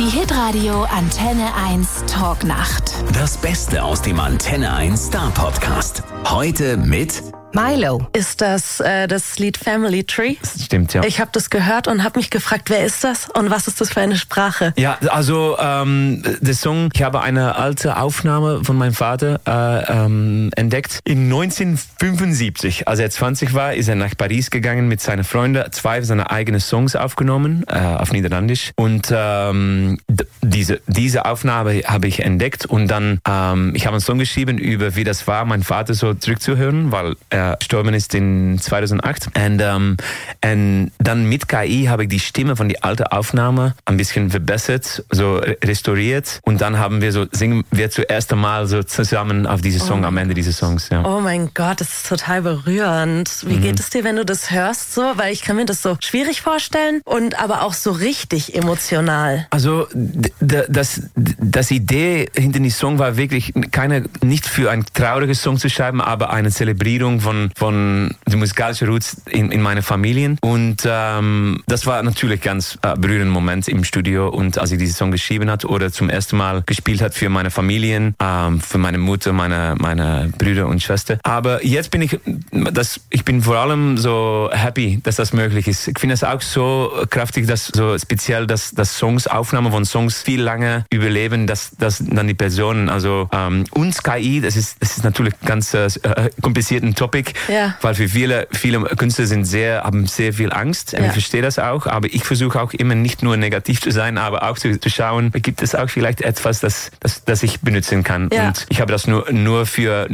Die Hitradio Antenne 1 Talknacht. Das Beste aus dem Antenne 1 Star Podcast. Heute mit Milo. Ist das das Lied Family Tree? Das stimmt, ja. Ich habe das gehört und habe mich gefragt, wer ist das und was ist das für eine Sprache? Ja, also der Song, ich habe eine alte Aufnahme von meinem Vater entdeckt. In 1975, als er 20 war, ist er nach Paris gegangen mit seinen Freunden, 2 seiner eigenen Songs aufgenommen, auf Niederländisch. Und diese Aufnahme habe ich entdeckt und dann, ich habe einen Song geschrieben über, wie das war, meinen Vater so zurückzuhören, weil er gestorben ist in 2008. Und dann mit KI habe ich die Stimme von der alten Aufnahme ein bisschen verbessert, so restauriert. Und dann singen wir zuerst einmal so zusammen auf diese Song am Ende dieses Songs. Ja. Oh mein Gott, das ist total berührend. Wie geht es dir, wenn du das hörst so? Weil ich kann mir das so schwierig vorstellen und aber auch so richtig emotional. Also das Idee hinter dem Song war wirklich nicht für ein trauriges Song zu schreiben, aber eine Zelebrierung von den musikalischen Roots in meiner Familie. Und das war natürlich ganz berührender Moment im Studio. Und als ich diesen Song geschrieben hat oder zum ersten Mal gespielt hat für meine Familien, für meine Mutter, meine Brüder und Schwester. Aber jetzt bin ich bin vor allem so happy, dass das möglich ist. Ich finde es auch so kraftig, dass so speziell, dass Aufnahmen von Songs viel lange überleben, dass dann die Personen, also uns KI, das ist natürlich ganz komplizierten Topic, ja. Weil für viele Künstler haben sehr viel Angst. Ja. Ich verstehe das auch, aber ich versuche auch immer nicht nur negativ zu sein, aber auch zu schauen, gibt es auch vielleicht etwas, das ich benutzen kann. Ja. Und ich habe das nur für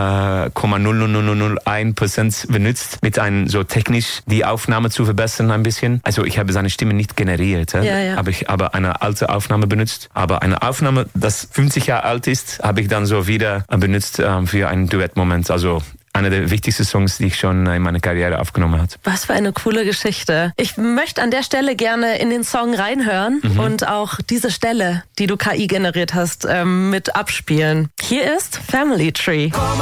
0,00001% benutzt, mit einem so technisch die Aufnahme zu verbessern ein bisschen. Also ich habe seine Stimme nicht generiert, ja. Aber ich habe eine alte Aufnahme benutzt. Aber eine Aufnahme, das 50 Jahre alt ist, habe ich dann so wieder benutzt für einen Duettmoment. Also einer der wichtigsten Songs, die ich schon in meiner Karriere aufgenommen habe. Was für eine coole Geschichte. Ich möchte an der Stelle gerne in den Song reinhören und auch diese Stelle, die du KI generiert hast, mit abspielen. Hier ist Family Tree.